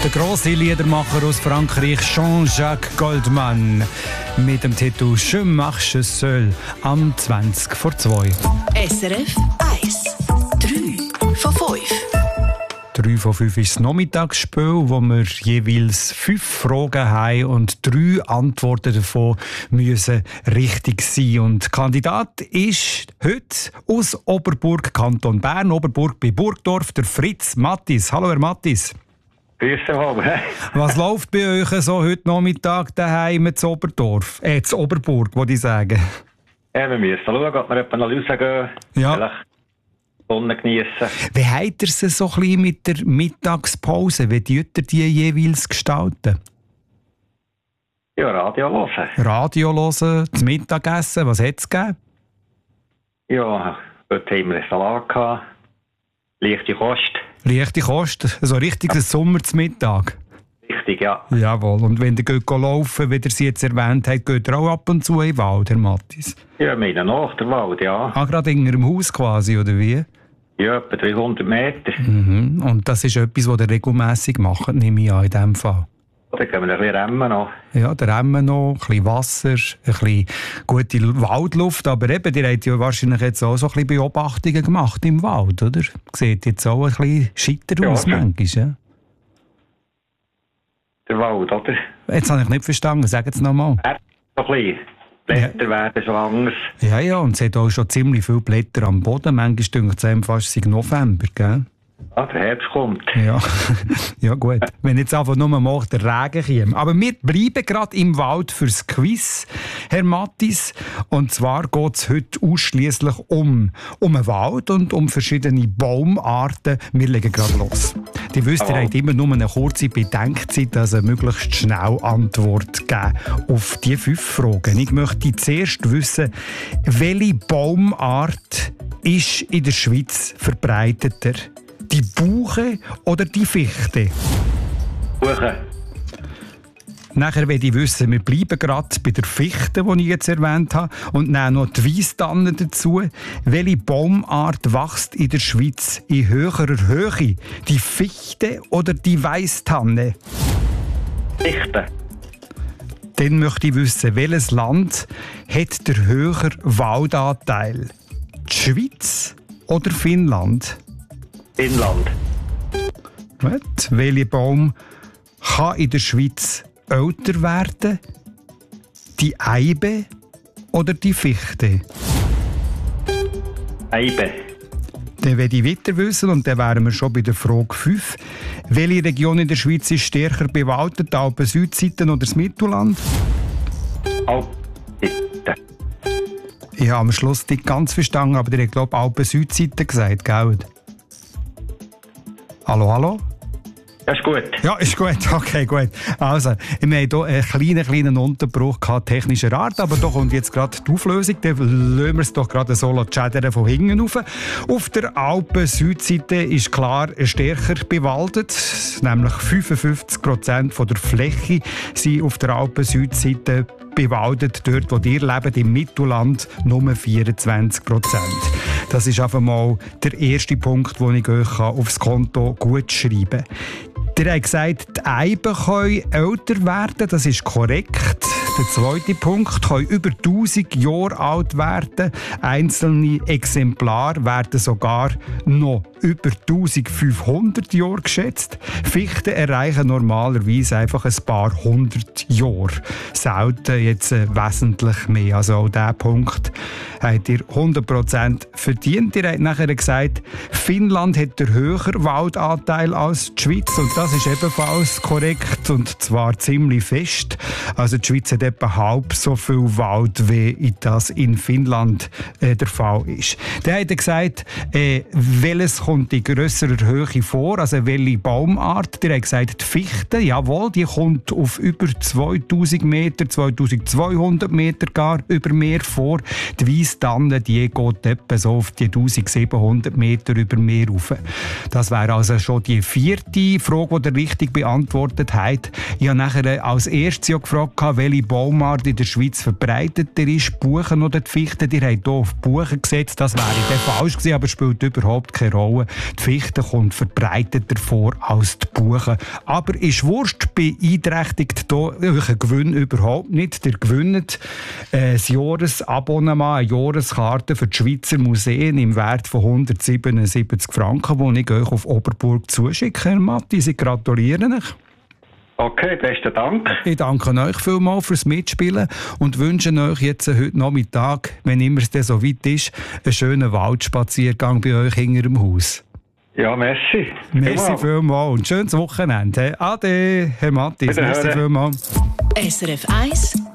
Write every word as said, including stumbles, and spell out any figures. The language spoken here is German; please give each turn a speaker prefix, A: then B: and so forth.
A: Der grosse Liedermacher aus Frankreich, Jean-Jacques Goldman, mit dem Titel «Je marche seul» am zwanzig vor zwei.
B: S R F eins. drei von fünf.
A: drei von fünf ist das Nachmittagsspiel, wo wir jeweils fünf Fragen haben und drei Antworten davon müssen richtig sein. Und Kandidat ist heute aus Oberburg, Kanton Bern, Oberburg bei Burgdorf, der Fritz Mattis. Hallo, Herr Mattis.
C: Grüß dich.
A: Was läuft bei euch so heute Nachmittag daheim zu Oberdorf? Äh, zu Oberburg, würde ich sagen.
C: Ja, wir müssen schauen, ob wir etwa noch rausgehen.
A: Ja.
C: Vielleicht Sonne geniessen.
A: Wie habt ihr es so ein bisschen mit der Mittagspause? Wie tut ihr die jeweils gestalten?
C: Ja, Radio hören.
A: Radio hören, das Mittagessen, was hat es gegeben?
C: Ja, heute haben wir einen Salat gehabt. Leichte Kost.
A: Leichte Kost, so richtiges Sommer zum Mittag.
C: Richtig, ja.
A: Jawohl, und wenn ihr geht laufen, wie ihr sie jetzt erwähnt habt, geht ihr auch ab und zu in den Wald, Herr Mattis?
C: Ja, meine nach der Wald, ja.
A: Ah, gerade in Ihrem Haus quasi, oder wie?
C: Ja, etwa dreihundert Meter.
A: Mhm. Und das ist etwas, was ihr regelmässig macht, nehme ich an, in diesem Fall.
C: Da gehen wir ein bisschen Rennen noch.
A: Ja, der Rennen noch, ein bisschen Wasser, ein bisschen gute Waldluft. Aber eben, ihr habt ja wahrscheinlich jetzt auch so ein bisschen Beobachtungen gemacht im Wald, oder? Sieht jetzt auch ein bisschen scheiter aus,
C: ja,
A: manchmal, ja?
C: Der Wald, oder?
A: Jetzt habe ich nicht verstanden, sagen Sie es nochmal.
C: Er so ein bisschen. Blätter ja. werden schon anders.
A: Ja, ja, und es hat auch schon ziemlich viele Blätter am Boden. Manchmal denkt es einem fast, es sei November, gell?
C: Ja, der Herbst kommt.
A: Ja, ja gut. Wenn jetzt einfach nur mal der Regen käme. Aber wir bleiben gerade im Wald fürs Quiz, Herr Mattis. Und zwar geht es heute ausschliesslich um, um einen Wald und um verschiedene Baumarten. Wir legen gerade los. Die wisst, ihr habt immer nur eine kurze Bedenkzeit, also möglichst schnell Antwort geben auf diese fünf Fragen. Ich möchte zuerst wissen, welche Baumart ist in der Schweiz verbreiteter? Die Buche oder die Fichte?
C: Buche.
A: Nachher will ich wissen, wir bleiben gerade bei der Fichte, die ich jetzt erwähnt habe, und nehmen noch die Weisstanne dazu. Welche Baumart wächst in der Schweiz in höherer Höhe? Die Fichte oder die Weisstanne?
C: Fichte.
A: Dann möchte ich wissen, welches Land hat der höhere Waldanteil? Die Schweiz oder Finnland?
C: Finnland.
A: Gut. Welcher Baum kann in der Schweiz älter werden? Die Eibe oder die Fichte?
C: Eibe.
A: Dann will ich weiter wissen, und dann wären wir schon bei der Frage fünf. Welche Region in der Schweiz ist stärker bewaldet, Alpen-Südseite oder das Mittelland?
C: Alpen-Südseite.
A: Ich habe am Schluss nicht ganz verstanden, aber ihr habt, glaube ich, Alpen-Südseite gesagt, gell? Hallo, hallo?
C: Ja, ist gut.
A: Ja, ist gut. Okay, gut. Also, wir haben hier einen kleinen, kleinen Unterbruch gehabt, technischer Art, aber da kommt jetzt gerade die Auflösung. Dann lassen wir es doch gerade so schädern von hinten rauf. Auf der Alpen-Südseite ist klar stärker bewaldet, nämlich fünfundfünfzig Prozent der Fläche sind auf der Alpen-Südseite bewaldet. Dort, wo ihr lebt, im Mittelland, nur vierundzwanzig Prozent. Das ist einfach mal der erste Punkt, den ich euch aufs Konto gut schreiben kann. Ihr habt gesagt, die Eiben können älter werden, das ist korrekt. Der zweite Punkt, können über tausend Jahre alt werden. Einzelne Exemplare werden sogar noch über eintausendfünfhundert Jahre geschätzt. Fichten erreichen normalerweise einfach ein paar hundert Jahre. Selten jetzt äh, wesentlich mehr. Also auch diesen Punkt habt ihr hundert Prozent verdient. Ihr habt nachher gesagt, Finnland hat den höheren Waldanteil als die Schweiz. Und das ist ebenfalls korrekt, und zwar ziemlich fest. Also die Schweiz hat etwa halb so viel Wald, wie das in Finnland äh, der Fall ist. Dann hat er gesagt, äh, welches kommt in grösserer Höhe vor, also welche Baumart. Der hat gesagt, die Fichte, jawohl, die kommt auf über zweitausend Meter, zweitausendzweihundert Meter gar über Meer vor. Die Weisstanne, die geht etwa so auf die eintausendsiebenhundert Meter über Meer rauf. Das wäre also schon die vierte Frage, die ihr richtig beantwortet habt. Ich habe nachher als erstes ja gefragt, welche Baumart in der Schweiz verbreiteter ist, Buchen oder die Fichte. Ihr habt hier auf Buchen gesetzt, das wäre dann falsch gewesen, aber spielt überhaupt keine Rolle. dazu. Die Fichte kommt verbreiteter vor als die Buche. Aber ist Wurst beeinträchtigt hier euren Gewinn überhaupt nicht. Ihr gewinnt ein Jahresabonnement, eine Jahreskarte für die Schweizer Museen im Wert von hundertsiebenundsiebzig Franken, die ich euch auf Oberburg zuschicke, Herr Matti. Sie gratulieren euch.
C: Okay, besten Dank.
A: Ich danke euch vielmals fürs Mitspielen und wünsche euch jetzt heute Nachmittag, wenn immer es dann so weit ist, einen schönen Waldspaziergang bei euch hinter dem Haus.
C: Ja, merci.
A: Merci vielmals und schönes Wochenende. Ade, Herr Matti. Merci vielmals.
B: S R F eins